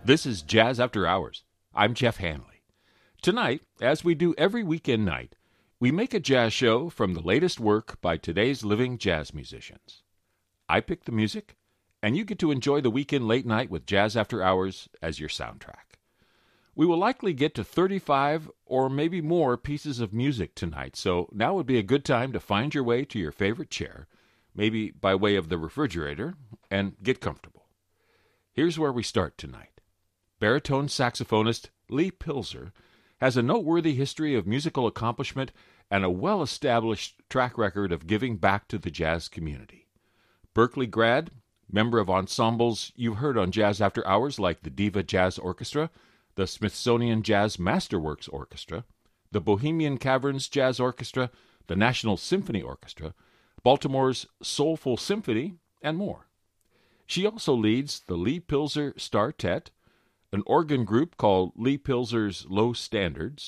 This is Jazz After Hours. I'm Jeff Hanley. Tonight, as we do every weekend night, we make a jazz show from the latest work by today's living jazz musicians. I pick the music, and you get to enjoy the weekend late night with Jazz After Hours as your soundtrack. We will likely get to 35 or maybe more pieces of music tonight, so now would be a good time to find your way to your favorite chair, maybe by way of the refrigerator, and get comfortable. Here's where we start tonight. Baritone saxophonist Lee Pilzer has a noteworthy history of musical accomplishment and a well-established track record of giving back to the jazz community. Berkeley grad, member of ensembles you've heard on Jazz After Hours like the Diva Jazz Orchestra, the Smithsonian Jazz Masterworks Orchestra, the Bohemian Caverns Jazz Orchestra, the National Symphony Orchestra, Baltimore's Soulful Symphony, and more. She also leads the Lee Pilzer Startet, an organ group called Lee Pilzer's Low Standards,